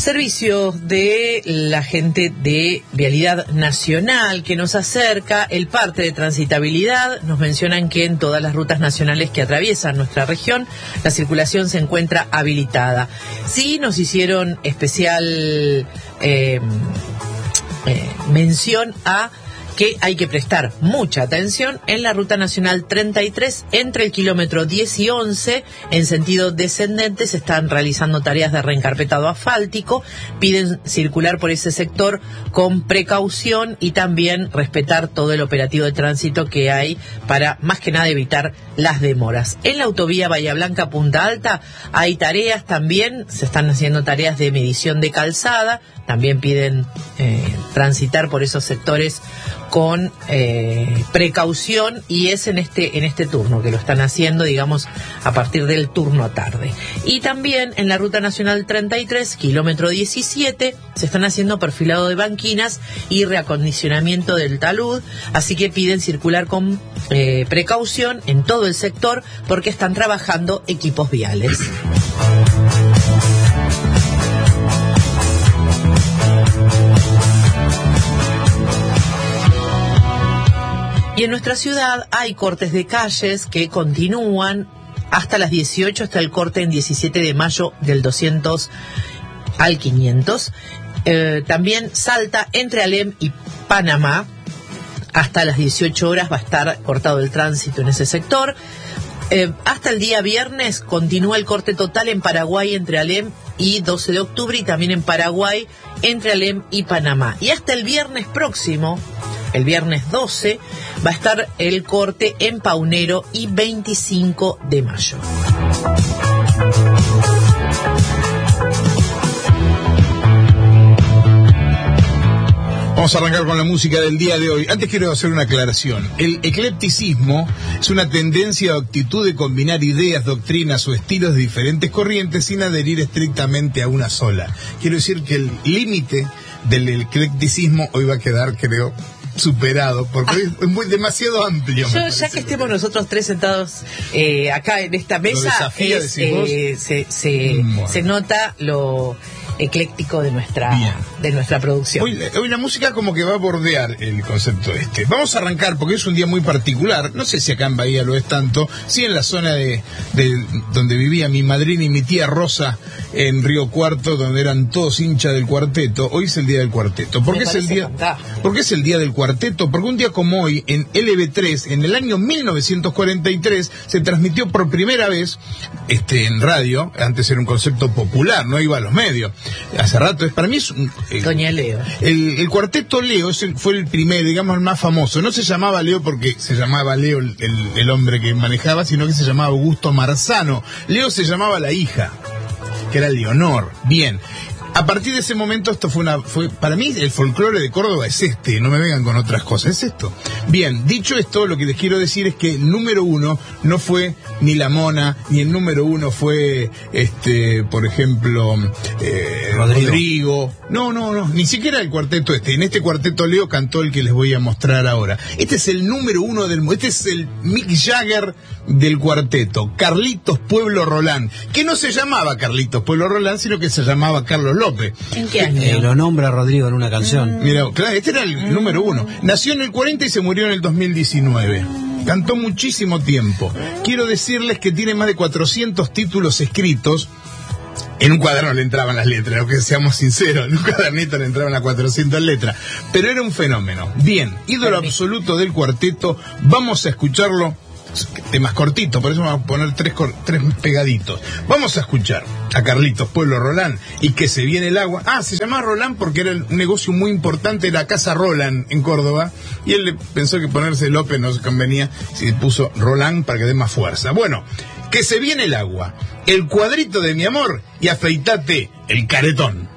Servicios de la gente de Vialidad Nacional que nos acerca el parte de transitabilidad. Nos mencionan que en todas las rutas nacionales que atraviesan nuestra región la circulación se encuentra habilitada. Sí nos hicieron especial mención a que hay que prestar mucha atención en la Ruta Nacional 33, entre el kilómetro 10 y 11, en sentido descendente, se están realizando tareas de reencarpetado asfáltico, piden circular por ese sector con precaución y también respetar todo el operativo de tránsito que hay para, más que nada, evitar las demoras. En la autovía Bahía Blanca Punta Alta hay tareas también, se están haciendo tareas de medición de calzada, también piden transitar por esos sectores con precaución, y es en este turno que lo están haciendo, digamos, a partir del turno tarde. Y también en la Ruta Nacional 33, kilómetro 17, se están haciendo perfilado de banquinas y reacondicionamiento del talud, así que piden circular con precaución en todo el sector porque están trabajando equipos viales. Y en nuestra ciudad hay cortes de calles que continúan hasta las 18, hasta el corte en 17 de mayo del 200 al 500. También Salta entre Alem y Panamá. Hasta las 18 horas va a estar cortado el tránsito en ese sector. Hasta el día viernes continúa el corte total en Paraguay entre Alem y 12 de octubre, y también en Paraguay entre Alem y Panamá. Y hasta el viernes próximo, el viernes 12, va a estar el corte en Paunero y 25 de mayo. Vamos a arrancar con la música del día de hoy. Antes quiero hacer una aclaración. El eclecticismo es una tendencia o actitud de combinar ideas, doctrinas o estilos de diferentes corrientes sin adherir estrictamente a una sola. Quiero decir que el límite del eclecticismo hoy va a quedar, creo, superado, porque es muy demasiado amplio. Ya que estemos nosotros tres sentados acá en esta mesa, se nota lo ecléctico de nuestra producción. Hoy la música como que va a bordear el concepto este. Vamos a arrancar porque es un día muy particular. No sé si acá en Bahía lo es tanto. Sí, en la zona de donde vivía mi madrina y mi tía Rosa, en Río Cuarto, donde eran todos hinchas del cuarteto. Hoy es el día del cuarteto. ¿Por qué es el día del cuarteto? Porque un día como hoy, en LB3, en el año 1943, se transmitió por primera vez en radio. Antes era un concepto popular, no iba a los medios. Hace rato, para mí es Doña Leo. El cuarteto Leo fue el primero, digamos, el más famoso. No se llamaba Leo porque se llamaba Leo el hombre que manejaba, sino que se llamaba Augusto Marzano. Leo se llamaba la hija, que era Leonor. Bien. A partir de ese momento esto fue para mí el folclore de Córdoba es no me vengan con otras cosas, es esto. Bien, dicho esto, lo que les quiero decir es que el número uno no fue ni La Mona, ni el número uno fue, por ejemplo, Rodrigo. No, ni siquiera el cuarteto En este cuarteto Leo cantó el que les voy a mostrar ahora. Este es el número uno este es el Mick Jagger del cuarteto, Carlitos Pueblo Rolán, que no se llamaba Carlitos Pueblo Rolán, sino que se llamaba Carlos López. ¿En qué año? Lo nombra Rodrigo en una canción. Mira, claro, este era el número uno. Nació en el 40 y se murió en el 2019. Cantó muchísimo tiempo. Quiero decirles que tiene más de 400 títulos escritos. En un cuaderno le entraban las letras, aunque seamos sinceros, en un cuadernito le entraban las 400 letras. Pero era un fenómeno. Bien, ídolo absoluto del cuarteto. Vamos a escucharlo. Temas cortitos, por eso vamos a poner tres pegaditos. Vamos a escuchar a Carlitos Pueblo Rolán y Que se viene el agua. Se llamaba Rolán porque era un negocio muy importante, la casa Rolán en Córdoba, y él pensó que ponerse López no se convenía, y puso Rolán para que dé más fuerza. Bueno, Que se viene el agua, El cuadrito de mi amor y Afeitate el caretón.